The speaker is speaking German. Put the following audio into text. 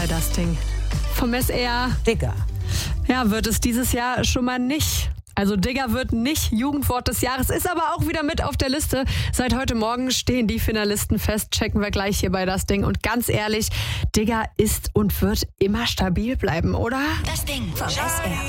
bei Das Ding. Vom SR. Digger. Ja, wird es dieses Jahr schon mal nicht. Also Digger wird nicht Jugendwort des Jahres, ist aber auch wieder mit auf der Liste. Seit heute Morgen stehen die Finalisten fest, checken wir gleich hier bei Das Ding. Und ganz ehrlich, Digger ist und wird immer stabil bleiben, oder? Das Ding vom SR.